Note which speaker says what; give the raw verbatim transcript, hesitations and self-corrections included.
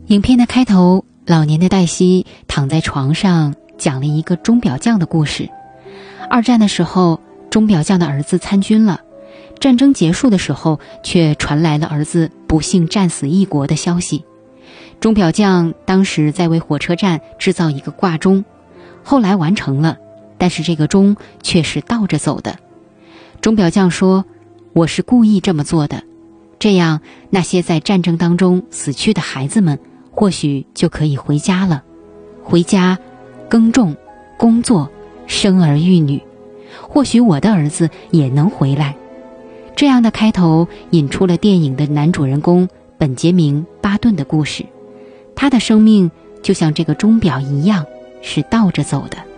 Speaker 1: 影片的开头，老年的黛西躺在床上讲了一个钟表匠的故事。二战的时候，钟表匠的儿子参军了，战争结束的时候却传来了儿子不幸战死异国的消息。钟表匠当时在为火车站制造一个挂钟，后来完成了，但是这个钟却是倒着走的。钟表匠说，我是故意这么做的，这样那些在战争当中死去的孩子们或许就可以回家了，回家耕种工作生儿育女，或许我的儿子也能回来。这样的开头引出了电影的男主人公本杰明·巴顿的故事，他的生命就像这个钟表一样，是倒着走的。